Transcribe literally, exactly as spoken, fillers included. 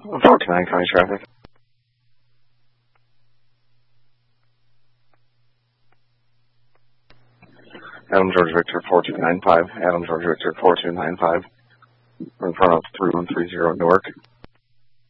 forty-nine County Traffic. Adam George Victor four two nine five. Adam George Victor four two nine five. In front of three one three zero Newark.